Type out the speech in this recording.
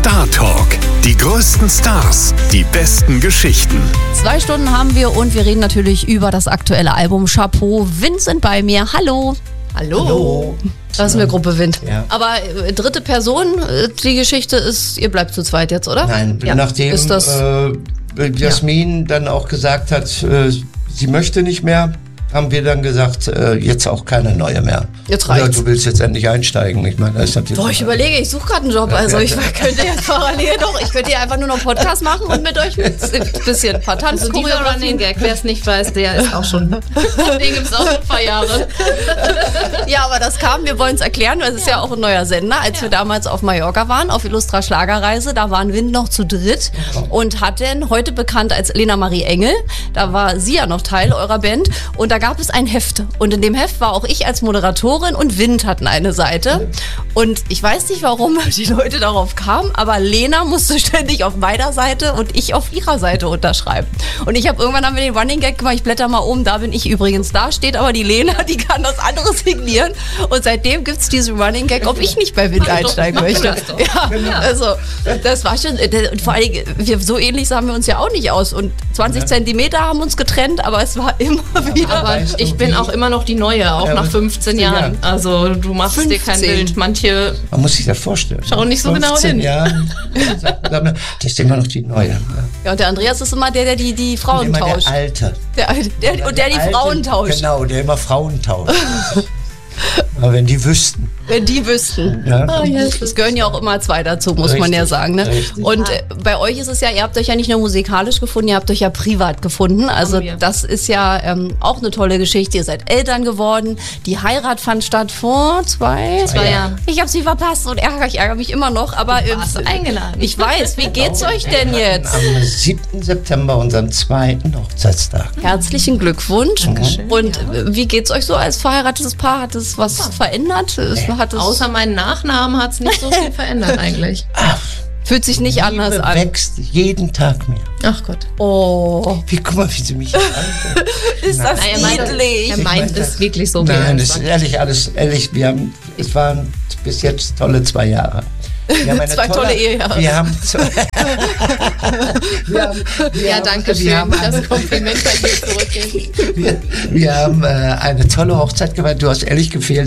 Star Talk. Die größten Stars, die besten Geschichten. 2 Stunden haben wir und wir reden natürlich über das aktuelle Album Chapeau. Wind sind bei mir. Hallo. Hallo. Das ist eine Gruppe Wind. Ja. Aber dritte Person, die Geschichte ist, ihr bleibt zu zweit jetzt, oder? Nein, Ja. nachdem Ist das, Jasmin dann auch gesagt hat, sie möchte nicht mehr, haben wir dann gesagt, jetzt auch keine neue mehr. Jetzt reicht's. Ja, du willst jetzt endlich einsteigen. Ich meine, das ist natürlich. Boah, ich überlege, ich suche gerade einen Job. Also ich könnte jetzt parallel ich könnte hier einfach nur noch Podcast machen und mit euch ein bisschen ein paar Tanz. Also dieser Running Gag, wer es nicht weiß, der ist auch schon. Den gibt es auch schon ein paar Jahre. Ja, aber das kam, wir wollen es erklären, weil es ist ja auch ein neuer Sender. Als wir damals auf Mallorca waren, auf Illustra Schlagerreise, da waren Wind noch zu dritt und hatten, heute bekannt als Lena Marie Engel, da war sie ja noch Teil eurer Band und da gab es ein Heft. Und in dem Heft war auch ich als Moderatorin und Wind hatten eine Seite. Und ich weiß nicht, warum die Leute darauf kamen, aber Lena musste ständig auf meiner Seite und ich auf ihrer Seite unterschreiben. Und irgendwann haben wir den Running Gag gemacht, ich blätter mal um, da bin ich übrigens, da steht aber die Lena, die kann das andere signieren. Und seitdem gibt es diesen Running Gag, ob ich nicht bei Wind einsteigen möchte. Ja, also das war schon, und vor allem, so ähnlich sahen wir uns ja auch nicht aus. Und 20 Zentimeter haben uns getrennt, aber es war immer wieder. Aber ich bin auch immer noch die Neue, auch nach 15 Jahren. Also du machst dir kein Bild. Manche Man muss sich das vorstellen. schauen nicht so genau 15 hin. Jahren, das ist immer noch die Neue. Ja, und der Andreas ist immer der die Frauen Immer tauscht. der Alte. Der die Alte, Frauen tauscht. Genau, der immer Frauen tauscht. Aber wenn die wüssten. Wenn die wüssten. Ja. Es gehören ja auch immer 2 dazu, muss man ja Richtig, sagen. Ne? richtig. Und bei euch ist es ja, ihr habt euch ja nicht nur musikalisch gefunden, ihr habt euch ja privat gefunden. Also Haben wir. das ist ja auch eine tolle Geschichte. Ihr seid Eltern geworden. Die Heirat fand statt vor 2 Jahren. Ich habe sie verpasst und ich ärgere mich immer noch. Aber Du warst eingeladen. ich weiß, wie geht's euch denn jetzt? Am 7. September, unseren 2. Hochzeitstag. Herzlichen Glückwunsch. Dankeschön. Und wie geht's euch so als verheiratetes Paar? Hat es was verändert? Außer meinen Nachnamen hat es nicht so viel verändert eigentlich. Fühlt sich nicht anders Liebe an. wächst jeden Tag mehr. Ach Gott. Oh, Guck mal, wie sie mich anguckt. ist das Er niedlich. meint es wirklich so. wie er Nein, es das ist sagt. ehrlich, es waren bis jetzt tolle 2 Jahre. Wir haben eine 2 tolle Ehejahre. Wir haben Ja, danke schön. wir haben Das Kompliment kann ich dir zurückgeben. wir haben eine tolle Hochzeit gemacht. Du hast ehrlich gefehlt.